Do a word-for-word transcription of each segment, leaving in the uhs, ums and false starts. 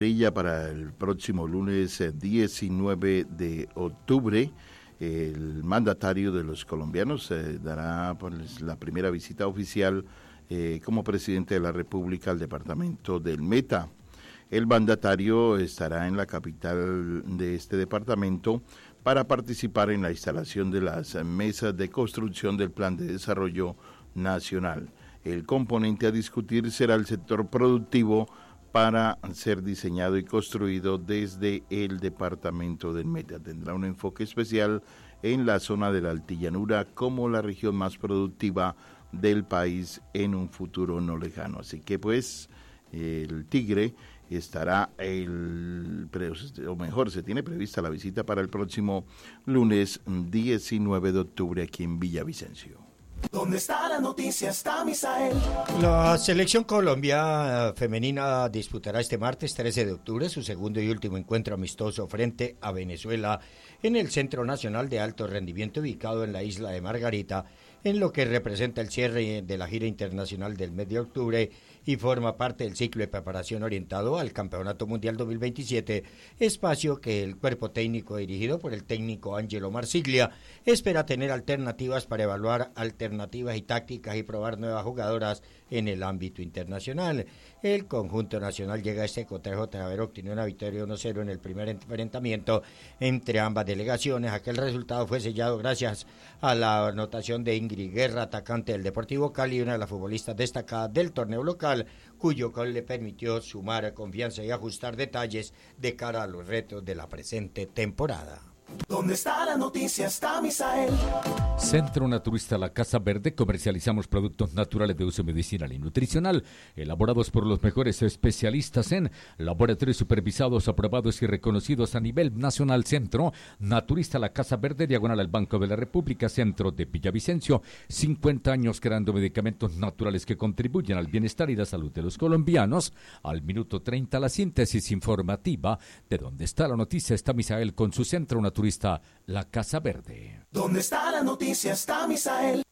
Para el próximo lunes diecinueve de octubre, el mandatario de los colombianos eh, dará pues, la primera visita oficial eh, como presidente de la República al departamento del Meta. El mandatario estará en la capital de este departamento para participar en la instalación de las mesas de construcción del Plan de Desarrollo Nacional. El componente a discutir será el sector productivo para ser diseñado y construido desde el departamento del Meta. Tendrá un enfoque especial en la zona de la Altillanura como la región más productiva del país en un futuro no lejano. Así que pues el Tigre estará, el, o mejor, se tiene prevista la visita para el próximo lunes diecinueve de octubre aquí en Villavicencio. ¿Dónde está la noticia? Está Misael. La selección Colombia femenina disputará este martes trece de octubre su segundo y último encuentro amistoso frente a Venezuela en el Centro Nacional de Alto Rendimiento ubicado en la isla de Margarita, en lo que representa el cierre de la gira internacional del mes de octubre y forma parte del ciclo de preparación orientado al Campeonato Mundial dos mil veintisiete, espacio que el cuerpo técnico dirigido por el técnico Ángelo Marsiglia espera tener alternativas para evaluar alternativas y tácticas y probar nuevas jugadoras en el ámbito internacional. El conjunto nacional llega a este cotejo tras haber obtenido una victoria uno cero en el primer enfrentamiento entre ambas delegaciones. Aquel resultado fue sellado gracias a la anotación de Ingrid Guerra, atacante del Deportivo Cali, una de las futbolistas destacadas del torneo local, cuyo gol le permitió sumar confianza y ajustar detalles de cara a los retos de la presente temporada. ¿Dónde está la noticia? Está Misael. Centro Naturista La Casa Verde. Comercializamos productos naturales de uso medicinal y nutricional, elaborados por los mejores especialistas en laboratorios supervisados, aprobados y reconocidos a nivel nacional. Centro Naturista La Casa Verde, diagonal al Banco de la República, centro de Villavicencio. cincuenta años creando medicamentos naturales que contribuyen al bienestar y la salud de los colombianos. Al minuto treinta, la síntesis informativa de Dónde está la noticia. Está Misael con su Centro Naturista La Casa Verde. ¿Dónde está la noticia? Está Misael.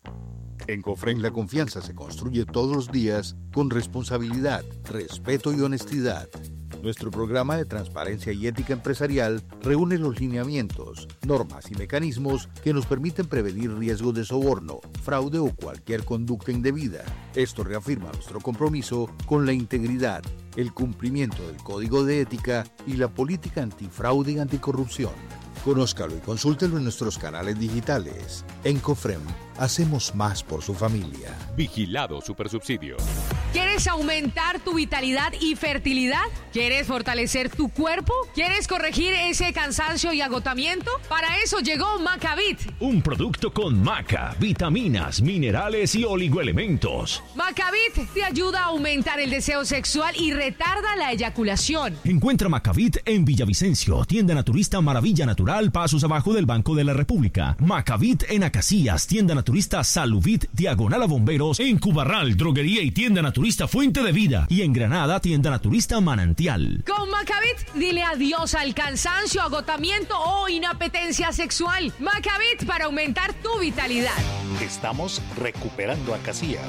En Cofren la confianza se construye todos los días con responsabilidad, respeto y honestidad. Nuestro programa de transparencia y ética empresarial reúne los lineamientos, normas y mecanismos que nos permiten prevenir riesgos de soborno, fraude o cualquier conducta indebida. Esto reafirma nuestro compromiso con la integridad, el cumplimiento del Código de Ética y la política antifraude y anticorrupción. Conózcalo y consúltelo en nuestros canales digitales. En Cofrem, hacemos más por su familia. Vigilado Supersubsidio. ¿Quieres aumentar tu vitalidad y fertilidad? ¿Quieres fortalecer tu cuerpo? ¿Quieres corregir ese cansancio y agotamiento? Para eso llegó Macavit. Un producto con maca, vitaminas, minerales y oligoelementos. Macavit te ayuda a aumentar el deseo sexual y retarda la eyaculación. Encuentra Macavit en Villavicencio, tienda naturista Maravilla Natural, pasos abajo del Banco de la República. Macavit en Acacias, tienda naturista Saluvit, diagonal a Bomberos. En Cubarral, droguería y tienda naturista Fuente de Vida. Y en Granada, tienda naturista Manantial. Con Macavit, dile adiós al cansancio, agotamiento o inapetencia sexual. Macavit para aumentar tu vitalidad. Estamos recuperando Acacias.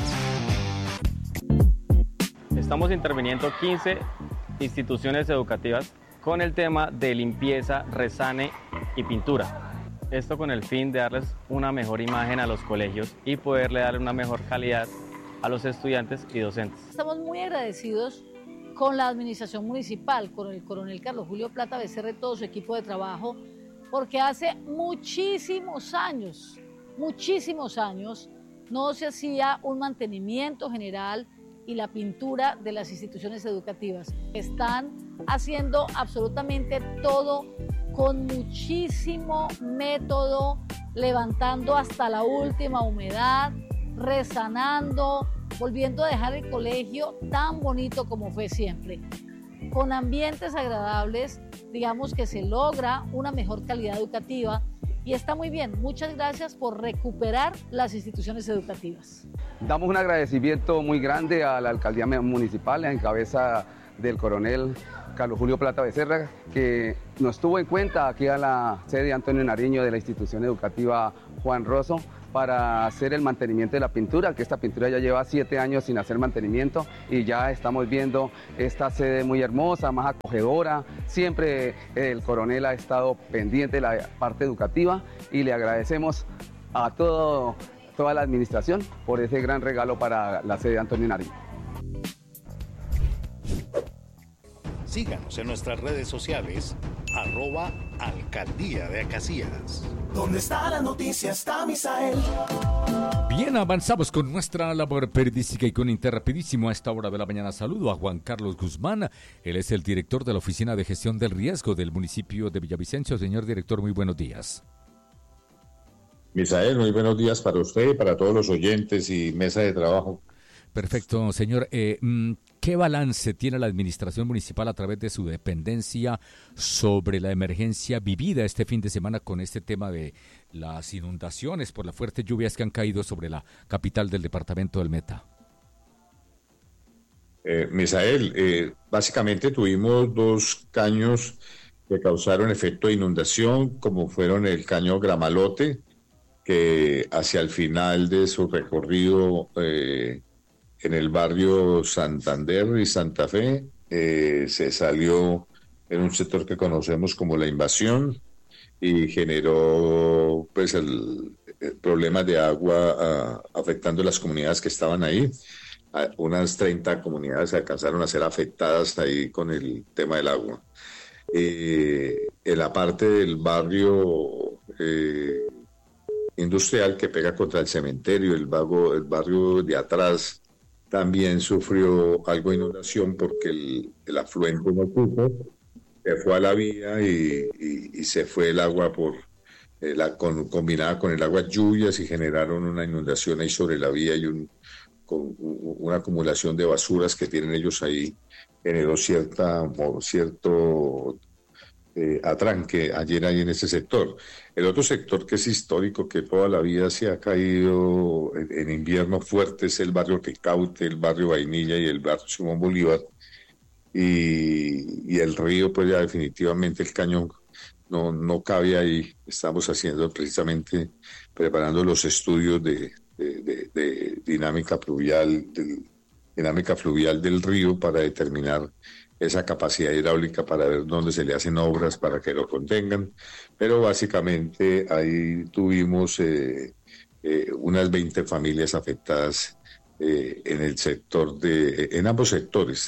Estamos interviniendo quince instituciones educativas con el tema de limpieza, resane y pintura. Esto con el fin de darles una mejor imagen a los colegios y poderle darle una mejor calidad a los estudiantes y docentes. Estamos muy agradecidos con la administración municipal, con el coronel Carlos Julio Plata Becerra y todo su equipo de trabajo, porque hace muchísimos años, muchísimos años, no se hacía un mantenimiento general y la pintura de las instituciones educativas. Están haciendo absolutamente todo con muchísimo método, levantando hasta la última humedad, resanando, volviendo a dejar el colegio tan bonito como fue siempre. Con ambientes agradables, digamos que se logra una mejor calidad educativa y está muy bien. Muchas gracias por recuperar las instituciones educativas. Damos un agradecimiento muy grande a la alcaldía municipal en cabeza del coronel Carlos Julio Plata Becerra, que nos tuvo en cuenta aquí a la sede Antonio Nariño de la institución educativa Juan Rosso para hacer el mantenimiento de la pintura, que esta pintura ya lleva siete años sin hacer mantenimiento y ya estamos viendo esta sede muy hermosa, más acogedora. Siempre el coronel ha estado pendiente de la parte educativa y le agradecemos a todo, toda la administración por ese gran regalo para la sede de Antonio Nariño. Síganos en nuestras redes sociales, arroba Alcaldía de Acacías. ¿Dónde está la noticia? Está Misael. Bien, avanzamos con nuestra labor periodística y con Interrapidísimo. A esta hora de la mañana saludo a Juan Carlos Guzmán. Él es el director de la Oficina de Gestión del Riesgo del municipio de Villavicencio. Señor director, muy buenos días. Misael, muy buenos días para usted y para todos los oyentes y mesa de trabajo. Perfecto, señor. Eh, ¿Qué balance tiene la administración municipal a través de su dependencia sobre la emergencia vivida este fin de semana con este tema de las inundaciones por las fuertes lluvias que han caído sobre la capital del departamento del Meta? Eh, Misael, eh, básicamente tuvimos dos caños que causaron efecto de inundación, como fueron el caño Gramalote, que hacia el final de su recorrido eh, en el barrio Santander y Santa Fe, eh, se salió en un sector que conocemos como La Invasión y generó pues el, el problema de agua uh, afectando las comunidades que estaban ahí. Uh, unas treinta comunidades alcanzaron a ser afectadas ahí con el tema del agua. Eh, en la parte del barrio eh, industrial que pega contra el cementerio, el, vago, el barrio de atrás, también sufrió algo de inundación porque el, el afluente no pudo, se fue a la vía y, y, y se fue el agua por eh, la con, combinada con el agua lluvias y generaron una inundación ahí sobre la vía y un, con, una acumulación de basuras que tienen ellos ahí, generó cierta, cierto eh, atranque ayer ahí en ese sector. El otro sector que es histórico, que toda la vida se ha caído en, en invierno fuerte, es el barrio Ricaute, el barrio Vainilla y el barrio Simón Bolívar. Y, y el río, pues ya definitivamente el cañón no, no cabe ahí. Estamos haciendo precisamente, preparando los estudios de, de, de, de dinámica fluvial, de, dinámica fluvial del río para determinar esa capacidad hidráulica para ver dónde se le hacen obras para que lo contengan, pero básicamente ahí tuvimos eh, eh, unas veinte familias afectadas eh, en el sector de, en ambos sectores,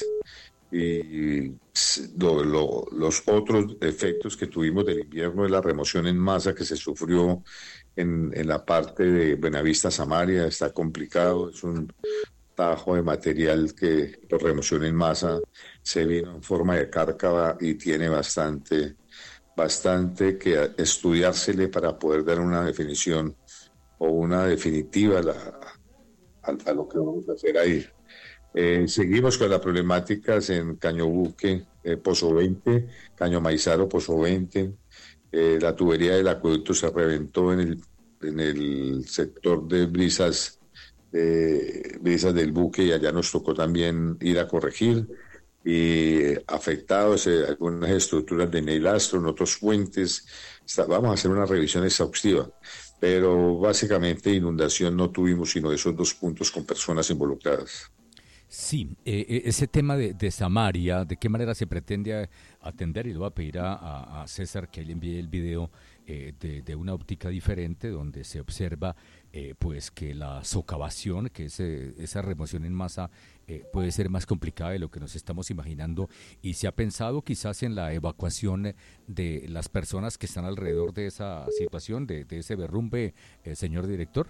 y lo, lo, los otros efectos que tuvimos del invierno de la remoción en masa que se sufrió en, en la parte de Buenavista Samaria, está complicado, es un tajo de material que por remoción en masa se vino en forma de cárcava y tiene bastante, bastante que estudiársele para poder dar una definición o una definitiva a, la, a, a lo que vamos a hacer ahí. Eh, seguimos con las problemáticas en Caño Buque, eh, Pozo veinte, Caño Maizaro, Pozo veinte. Eh, la tubería del acueducto se reventó en el, en el sector de Brisas, Eh, brisas del Buque, y allá nos tocó también ir a corregir y afectados eh, algunas estructuras de Neilastro, en otros puentes. Está, vamos a hacer una revisión exhaustiva, pero básicamente inundación no tuvimos sino esos dos puntos con personas involucradas. Sí, eh, ese tema de, de Samaria, ¿de qué manera se pretende atender? Y le voy a pedir a, a, a César que le envíe el video eh, de, de una óptica diferente donde se observa eh, pues que la socavación, que es eh, esa remoción en masa, eh, puede ser más complicada de lo que nos estamos imaginando, y se ha pensado quizás en la evacuación de las personas que están alrededor de esa situación, de, de ese derrumbe, eh, señor director.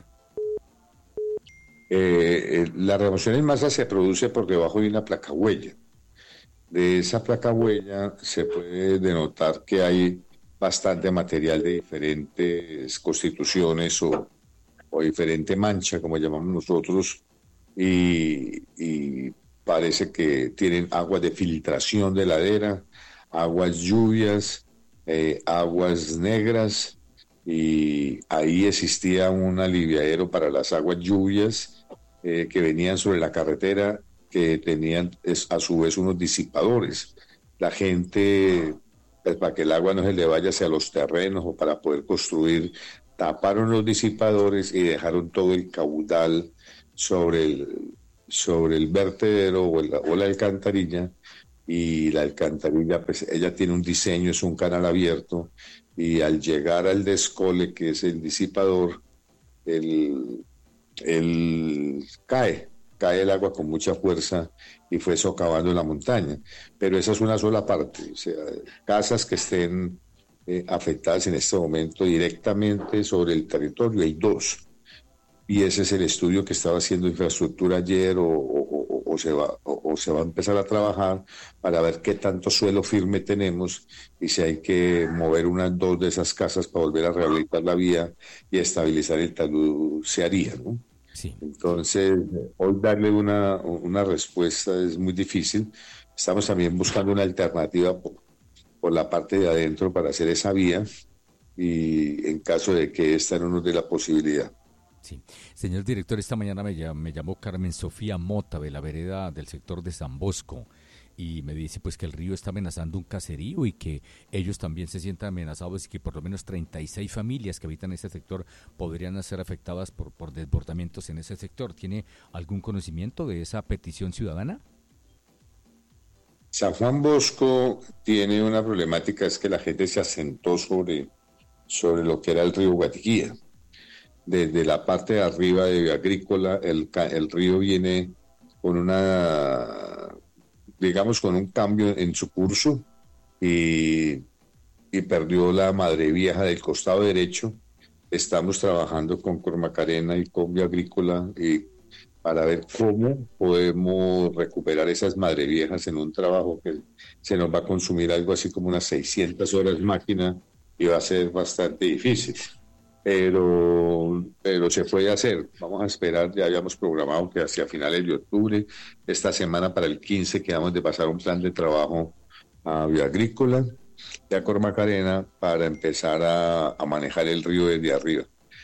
Eh, la remoción en masa se produce por debajo de una placa huella. De esa placa huella se puede denotar que hay bastante material de diferentes constituciones o, o diferente mancha, como llamamos nosotros, y, y parece que tienen aguas de filtración de ladera, aguas lluvias, eh, aguas negras, y ahí existía un aliviadero para las aguas lluvias eh, que venían sobre la carretera, que tenían es, a su vez unos disipadores. La gente, pues, para que el agua no se le vaya hacia los terrenos o para poder construir, taparon los disipadores y dejaron todo el caudal sobre el, sobre el vertedero o, el, o la alcantarilla, y la alcantarilla, pues ella tiene un diseño, es un canal abierto, y al llegar al descole, que es el disipador, el, el cae, cae el agua con mucha fuerza y fue socavando la montaña. Pero esa es una sola parte, o sea, casas que estén eh, afectadas en este momento directamente sobre el territorio, hay dos. Y ese es el estudio que estaba haciendo Infraestructura ayer, o, o, o, se va, o, o se va a empezar a trabajar para ver qué tanto suelo firme tenemos y si hay que mover unas dos de esas casas para volver a rehabilitar la vía y estabilizar el talud, se haría, ¿no? Sí. Entonces, hoy darle una, una respuesta es muy difícil. Estamos también buscando una alternativa por, por la parte de adentro para hacer esa vía, y en caso de que esta no nos dé la posibilidad. Sí. Señor director, esta mañana me llamó, me llamó Carmen Sofía Mota, de la vereda del sector de San Bosco, y me dice pues que el río está amenazando un caserío y que ellos también se sientan amenazados y que por lo menos treinta y seis familias que habitan ese sector podrían ser afectadas por, por desbordamientos en ese sector. ¿Tiene algún conocimiento de esa petición ciudadana? San Juan Bosco tiene una problemática, es que la gente se asentó sobre, sobre lo que era el río Guatiquía. Desde la parte de arriba de Agrícola, el, el río viene con una, digamos, con un cambio en su curso, y, y perdió la madre vieja del costado derecho. Estamos trabajando con Cormacarena y con Vía Agrícola y para ver cómo podemos recuperar esas madre viejas en un trabajo que se nos va a consumir algo así como unas seiscientas horas máquina y va a ser bastante difícil. Pero, pero se puede hacer. Vamos a esperar, ya habíamos programado que hacia finales de octubre, esta semana para el quince, quedamos de pasar un plan de trabajo a Vía Agrícola y a Cormacarena para empezar a, a manejar el río desde arriba.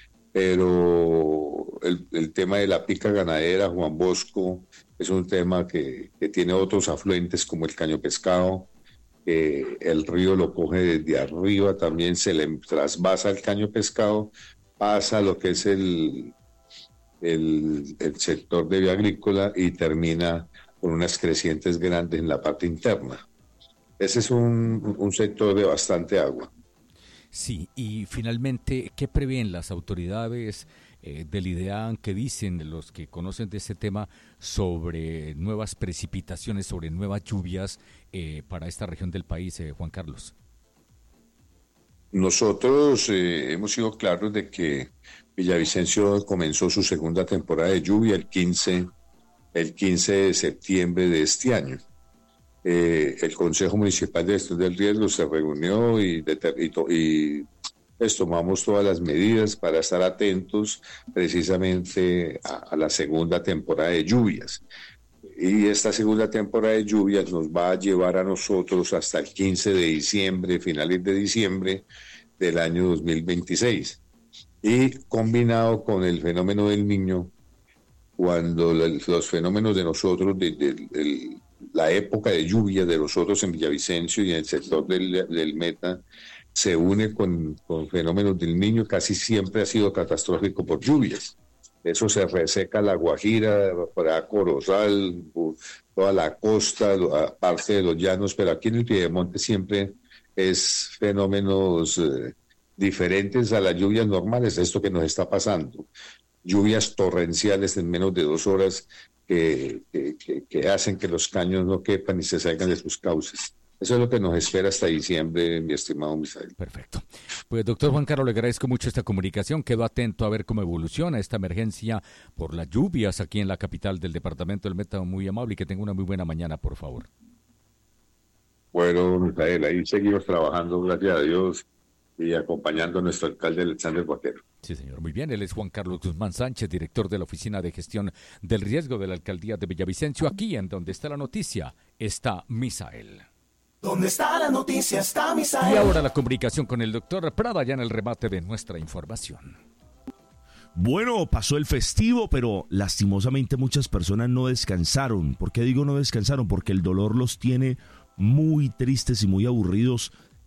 Pero el, el tema de la pica ganadera, Juan Bosco, es un tema que, que tiene otros afluentes como el Caño Pescado. Eh, el río lo coge desde arriba, también se le trasvasa el Caño Pescado, pasa lo que es el, el, el sector de Vía Agrícola y termina con unas crecientes grandes en la parte interna. Ese es un, un sector de bastante agua. Sí, y finalmente, ¿qué prevén las autoridades eh, del IDEAN? ¿Qué dicen los que conocen de ese tema sobre nuevas precipitaciones, sobre nuevas lluvias eh, para esta región del país, eh, Juan Carlos? Nosotros eh, hemos sido claros de que Villavicencio comenzó su segunda temporada de lluvia el quince, el quince de septiembre de este año. Eh, el Consejo Municipal de Gestión del Riesgo se reunió y, y, y pues, tomamos todas las medidas para estar atentos precisamente a, a la segunda temporada de lluvias. Y esta segunda temporada de lluvias nos va a llevar a nosotros hasta el quince de diciembre, finales de diciembre del año dos mil veintiséis. Y combinado con el fenómeno del Niño, cuando los fenómenos de nosotros, de, de, de la época de lluvia de nosotros en Villavicencio y en el sector del, del Meta, se une con, con fenómenos del Niño, casi siempre ha sido catastrófico por lluvias. Eso se reseca la Guajira, para Corozal, toda la costa, parte de los llanos, pero aquí en el Piedemonte siempre es fenómenos eh, diferentes a las lluvias normales, esto que nos está pasando. Lluvias torrenciales en menos de dos horas que, que, que, que hacen que los caños no quepan y se salgan de sus cauces. Eso es lo que nos espera hasta diciembre, mi estimado Misael. Perfecto. Pues, doctor Juan Carlos, le agradezco mucho esta comunicación. Quedo atento a ver cómo evoluciona esta emergencia por las lluvias aquí en la capital del departamento del Meta. Muy amable y que tenga una muy buena mañana, por favor. Bueno, Misael, ahí seguimos trabajando, gracias a Dios, y acompañando a nuestro alcalde Alexander Guatero. Sí, señor. Muy bien. Él es Juan Carlos Guzmán Sánchez, director de la Oficina de Gestión del Riesgo de la Alcaldía de Villavicencio. Aquí, en donde está la noticia, está Misael. ¿Dónde está la noticia? Está Misael. Y ahora la comunicación con el doctor Prada, ya en el remate de nuestra información. Bueno, pasó el festivo, pero lastimosamente muchas personas no descansaron. ¿Por qué digo no descansaron? Porque el dolor los tiene muy tristes y muy aburridos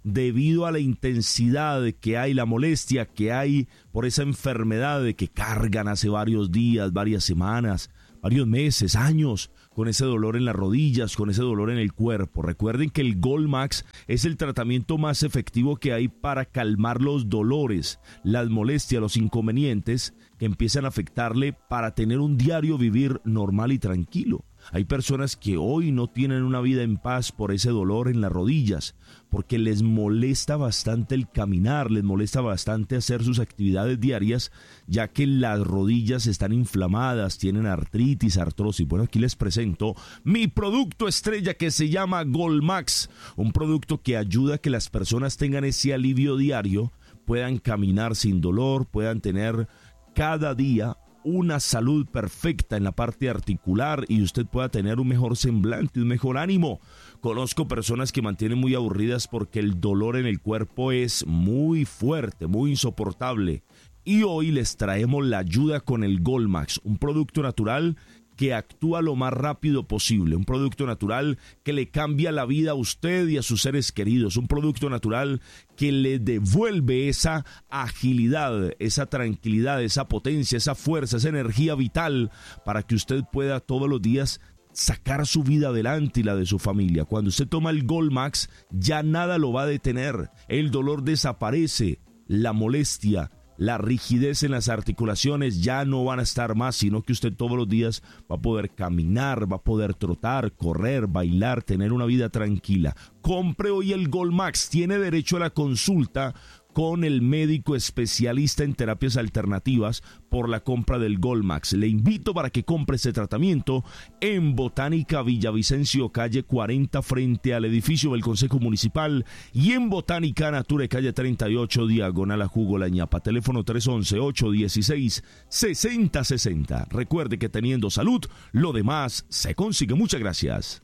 debido a la intensidad que hay, la molestia que hay por esa enfermedad de que cargan hace varios días, varias semanas, varios meses, años, con ese dolor en las rodillas, con ese dolor en el cuerpo. Recuerden que el Goldmax es el tratamiento más efectivo que hay para calmar los dolores, las molestias, los inconvenientes que empiezan a afectarle para tener un diario vivir normal y tranquilo. Hay personas que hoy no tienen una vida en paz por ese dolor en las rodillas, porque les molesta bastante el caminar, les molesta bastante hacer sus actividades diarias, ya que las rodillas están inflamadas, tienen artritis, artrosis. Bueno, aquí les presento mi producto estrella que se llama Goldmax, un producto que ayuda a que las personas tengan ese alivio diario, puedan caminar sin dolor, puedan tener cada día una salud perfecta en la parte articular y usted pueda tener un mejor semblante, un mejor ánimo. Conozco personas que mantienen muy aburridas porque el dolor en el cuerpo es muy fuerte, muy insoportable. Y hoy les traemos la ayuda con el Goldmax, un producto natural que actúa lo más rápido posible, un producto natural que le cambia la vida a usted y a sus seres queridos, un producto natural que le devuelve esa agilidad, esa tranquilidad, esa potencia, esa fuerza, esa energía vital para que usted pueda todos los días sacar su vida adelante y la de su familia. Cuando usted toma el Goldmax, ya nada lo va a detener, el dolor desaparece, la molestia, la rigidez en las articulaciones ya no van a estar más, sino que usted todos los días va a poder caminar, va a poder trotar, correr, bailar, tener una vida tranquila. Compre hoy el Goldmax, tiene derecho a la consulta con el médico especialista en terapias alternativas por la compra del Goldmax. Le invito para que compre ese tratamiento en Botánica Villavicencio, calle cuarenta, frente al edificio del Consejo Municipal, y en Botánica Nature, calle treinta y ocho, diagonal a Jugo La Ñapa. Teléfono tres once, ocho dieciséis, sesenta sesenta. Recuerde que teniendo salud, lo demás se consigue. Muchas gracias.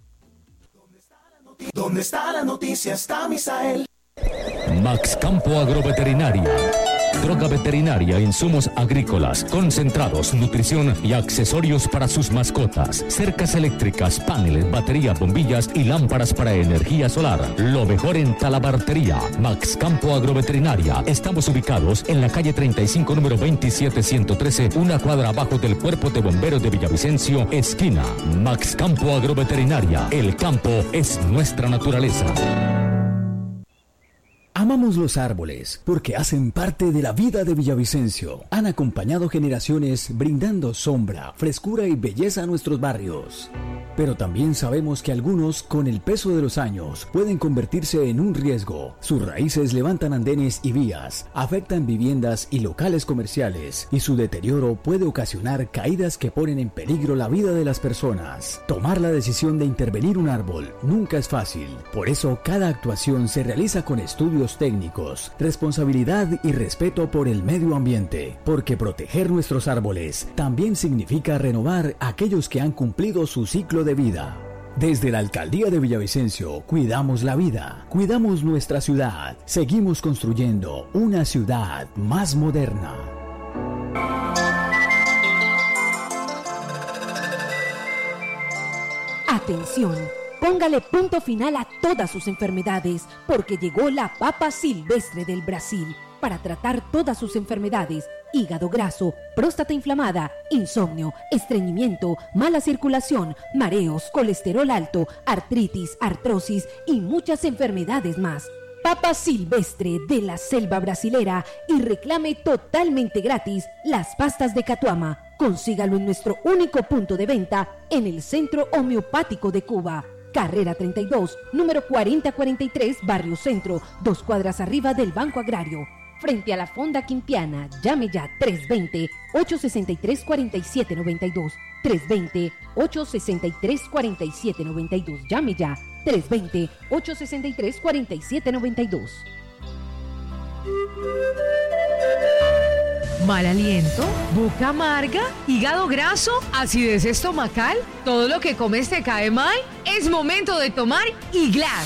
¿Dónde está la noticia? Está Misael. Max Campo Agroveterinaria. Droga veterinaria, insumos agrícolas, concentrados, nutrición y accesorios para sus mascotas. Cercas eléctricas, paneles, baterías, bombillas y lámparas para energía solar. Lo mejor en talabartería. Max Campo Agroveterinaria. Estamos ubicados en la calle treinta y cinco, número veintisiete ciento trece, una cuadra abajo del Cuerpo de Bomberos de Villavicencio, esquina. Max Campo Agroveterinaria. El campo es nuestra naturaleza. Amamos los árboles porque hacen parte de la vida de Villavicencio. Han acompañado generaciones brindando sombra, frescura y belleza a nuestros barrios. Pero también sabemos que algunos, con el peso de los años, pueden convertirse en un riesgo. Sus raíces levantan andenes y vías, afectan viviendas y locales comerciales, y su deterioro puede ocasionar caídas que ponen en peligro la vida de las personas. Tomar la decisión de intervenir un árbol nunca es fácil. Por eso, cada actuación se realiza con estudios técnicos, responsabilidad y respeto por el medio ambiente, porque proteger nuestros árboles también significa renovar aquellos que han cumplido su ciclo de vida. Desde la Alcaldía de Villavicencio, cuidamos la vida, cuidamos nuestra ciudad, seguimos construyendo una ciudad más moderna. Atención. Póngale punto final a todas sus enfermedades, porque llegó la papa silvestre del Brasil para tratar todas sus enfermedades: hígado graso, próstata inflamada, insomnio, estreñimiento, mala circulación, mareos, colesterol alto, artritis, artrosis y muchas enfermedades más. Papa silvestre de la selva brasilera, y reclame totalmente gratis las pastas de Catuama. Consígalo en nuestro único punto de venta en el Centro Homeopático de Cuba. Carrera treinta y dos, número cuarenta cuarenta y tres, Barrio Centro, dos cuadras arriba del Banco Agrario, frente a la Fonda Quimpiana. Llame ya tres dos cero, ocho seis tres, cuatro siete nueve dos, tres dos cero, ocho seis tres, cuatro siete nueve dos. Llame ya, tres dos cero, ocho seis tres, cuatro siete nueve dos. Mal aliento, boca amarga, hígado graso, acidez estomacal, todo lo que comes te cae mal. Es momento de tomar Iglas.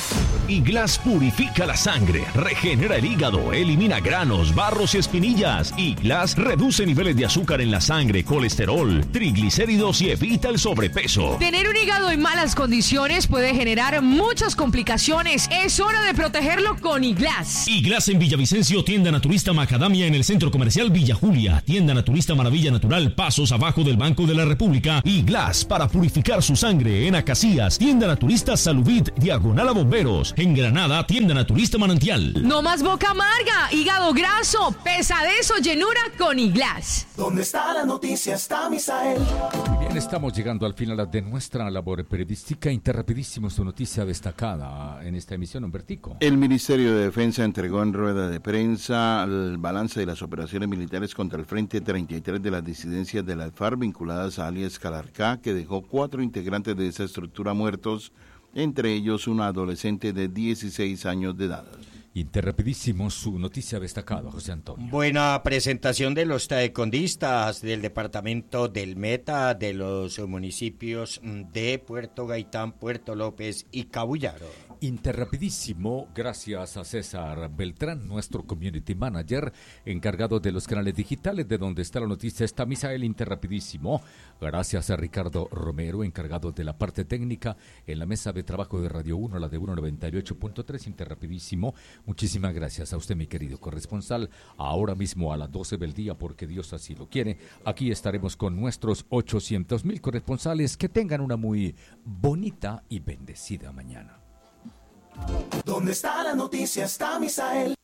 Iglas purifica la sangre, regenera el hígado, elimina granos, barros y espinillas. Iglas reduce niveles de azúcar en la sangre, colesterol, triglicéridos y evita el sobrepeso. Tener un hígado en malas condiciones puede generar muchas complicaciones. Es hora de protegerlo con Iglas. Iglas en Villavicencio, tienda naturista Macadamia en el centro comercial Villa Julia, tienda naturista Maravilla Natural, pasos abajo del Banco de la República. Iglas para purificar su sangre en Acacías, tienda naturista Saluvit, diagonal a Bomberos. En Granada, tienda naturista Manantial. No más boca amarga, hígado graso, pesadez o llenura con Iglas. ¿Dónde está la noticia? Está Misael. Muy bien, estamos llegando al final de nuestra labor periodística. Interrapidísimo su noticia destacada en esta emisión, Humbertico. El Ministerio de Defensa entregó en rueda de prensa el balance de las operaciones militares contra el Frente treinta y tres de las disidencias de las FARC vinculadas a alias Calarcá, que dejó cuatro integrantes de esa estructura muertos, entre ellos una adolescente de dieciséis años de edad. Interrapidísimo su noticia destacada, José Antonio. Buena presentación de los taekwondistas del departamento del Meta, de los municipios de Puerto Gaitán, Puerto López y Cabullaro. Interrapidísimo, gracias a César Beltrán, nuestro community manager, encargado de los canales digitales de donde está la noticia. Está Misael. Interrapidísimo, gracias a Ricardo Romero, encargado de la parte técnica en la mesa de trabajo de Radio uno, la de uno noventa y ocho punto tres. Interrapidísimo, muchísimas gracias a usted, mi querido corresponsal. Ahora mismo a las doce del día, porque Dios así lo quiere, aquí estaremos con nuestros ochocientos mil corresponsales. Que tengan una muy bonita y bendecida mañana. ¿Dónde está la noticia? Está Misael.